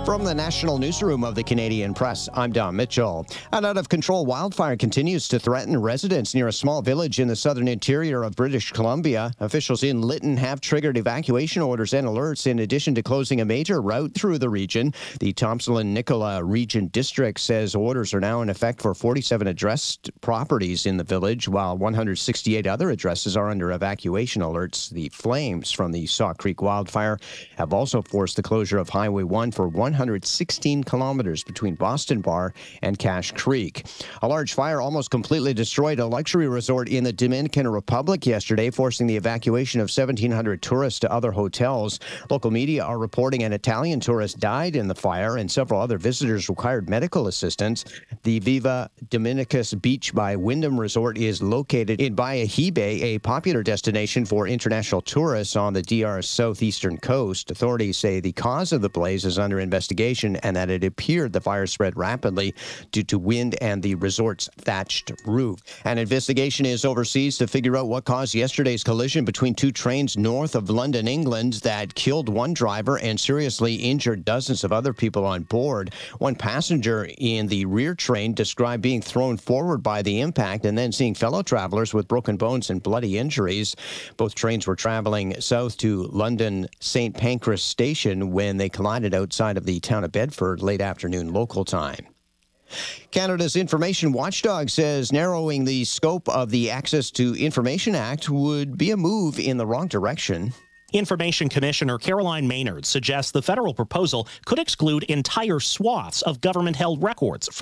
From the National Newsroom of the Canadian Press, I'm Don Mitchell. An out-of-control wildfire continues to threaten residents near a small village in the southern interior of British Columbia. Officials in Lytton have triggered evacuation orders and alerts in addition to closing a major route through the region. The Thompson-Nicola Region District says orders are now in effect for 47 addressed properties in the village, while 168 other addresses are under evacuation alerts. The flames from the Saw Creek wildfire have also forced the closure of Highway 1 for 116 kilometers between Boston Bar and Cache Creek. A large fire almost completely destroyed a luxury resort in the Dominican Republic yesterday, forcing the evacuation of 1,700 tourists to other hotels. Local media are reporting an Italian tourist died in the fire and several other visitors required medical assistance. The Viva Dominicus Beach by Wyndham Resort is located in Bayahibe, a popular destination for international tourists on the DR's southeastern coast. Authorities say the cause of the blaze is under investigation and that it appeared the fire spread rapidly due to wind and the resort's thatched roof. An investigation is overseas to figure out what caused yesterday's collision between two trains north of London, England, that killed one driver and seriously injured dozens of other people on board. One passenger in the rear train described being thrown forward by the impact and then seeing fellow travelers with broken bones and bloody injuries. Both trains were traveling south to London St. Pancras Station when they collided outside of the town of Bedford late afternoon local time. Canada's Information Watchdog says narrowing the scope of the Access to Information Act would be a move in the wrong direction. Information Commissioner Caroline Maynard suggests the federal proposal could exclude entire swaths of government-held records